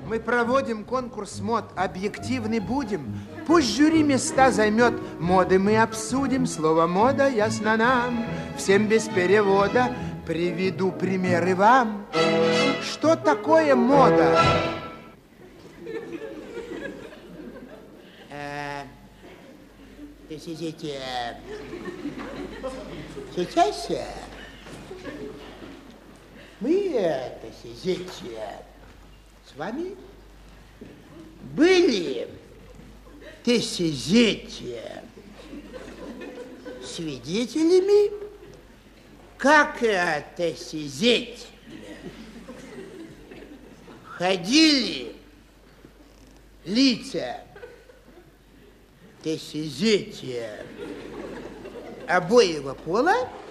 Мы проводим конкурс мод, объективны будем. Пусть жюри места займет, моды мы обсудим. Слово мода ясно нам, всем без перевода. Приведу примеры вам. Что такое мода? Сейчас мы с вами были свидетелями, как ходили лица обоего пола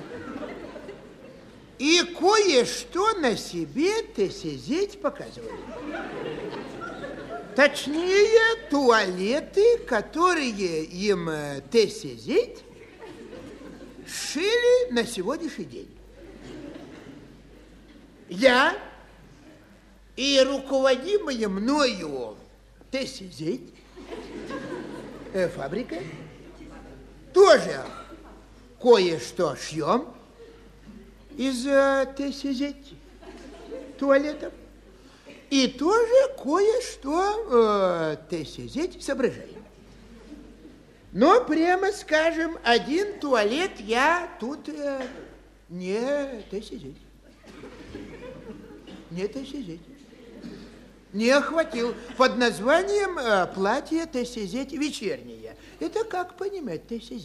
и кое-что на себе показывали. Точнее, туалеты, которые им шили на сегодняшний день. Я и руководимая мною фабрика тоже кое-что шьем из туалетов. И тоже кое-что соображаем. Но, прямо скажем, один туалет я тут не не охватил под названием платье вечернее. Это как понимать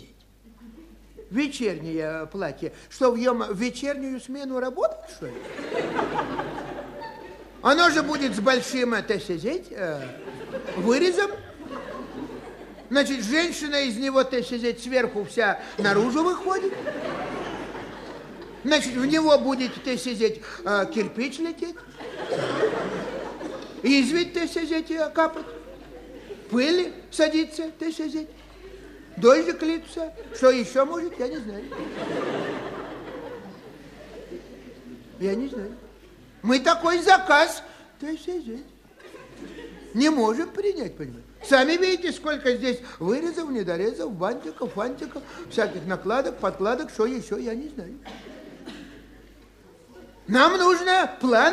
вечернее платье? Что, в нем в вечернюю смену работать, что ли? Оно же будет с большим вырезом. Значит, женщина из него сверху вся наружу выходит. Значит, в него будет кирпич лететь. Изведь капать. Пыль садится дождик литься. Что еще может, я не знаю. Я не знаю. Мы такой заказ не можем принять, понимаете? Сами видите, сколько здесь вырезов, недорезов, бантиков, фантиков, всяких накладок, подкладок, что еще, я не знаю. Нам нужно план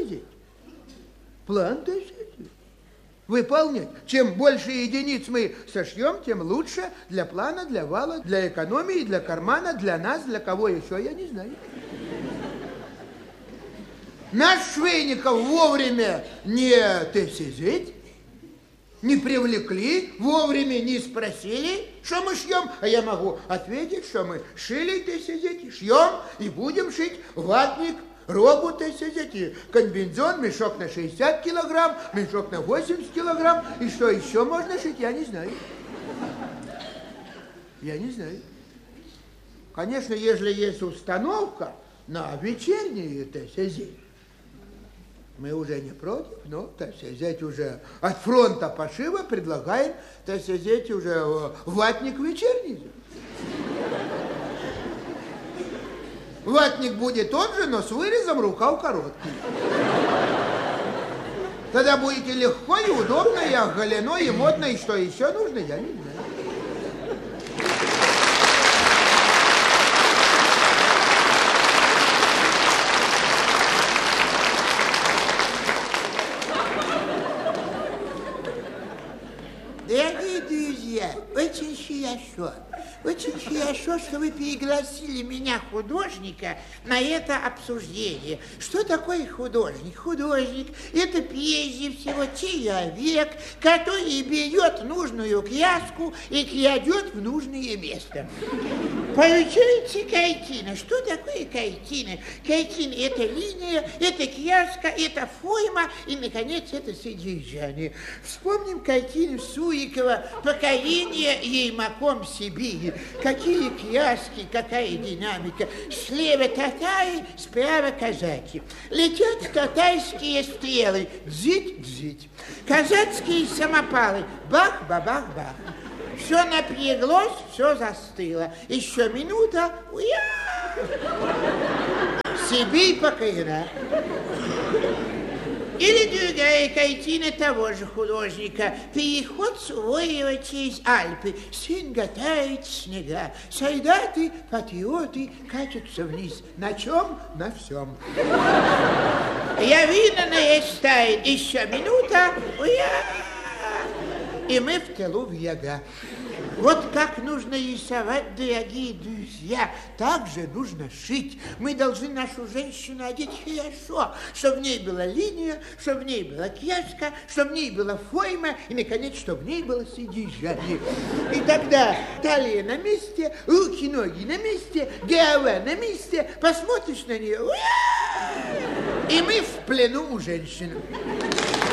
План выполнять. Чем больше единиц мы сошьем, тем лучше для плана, для вала, для экономии, для кармана, для нас, для кого еще, я не знаю. Наш Швейников вовремя не привлекли, вовремя не спросили, что мы шьем, а я могу ответить, что мы шили шьем и будем шить ватник, робу комбинезон, мешок на 60 килограмм, мешок на 80 килограмм, и что еще можно шить, я не знаю. Я не знаю. Конечно, если есть установка на вечерние мы уже не против, но, уже от фронта пошива предлагаем, уже ватник вечерний. Ватник будет тот же, но с вырезом, рукав короткий. Тогда будете легко и удобно, и оголено, и модно, и что еще нужно, я не знаю. Дорогие друзья, очень хорошо, что вы пригласили меня, художника, на это обсуждение. Что такое художник? Художник – это прежде всего человек, который берет нужную краску и кладет в нужное место. Получается картина. Что такое картина? Картина – это линия, это краска, это форма и, наконец, это содержание. Вспомним картину Сурикова «Покорение Ермаком Сибири». Какие краски, какая динамика. Слева татары, справа казаки. Летят татарские стрелы. Дзить-дзить. Казацкие самопалы. Бах-бабах-бах. Все напряглось, все застыло. Еще минута. Уя! Сибирь покорена. Или другая картина того же художника. Переход Суворова через Альпы. Сын готовит снега. Солдаты, патриоты катятся вниз. На чем? На всем. Явина нарастает. Еще минута. Уя! И мы в тылу врага. Вот как нужно рисовать, дорогие друзья. Так же нужно шить. Мы должны нашу женщину одеть хорошо, чтобы в ней была линия, чтобы в ней была кьяска, чтобы в ней была форма и, наконец, чтобы в ней было содержание. И тогда талия на месте, руки, ноги на месте, голова на месте. Посмотришь на нее, и мы в плену у женщины.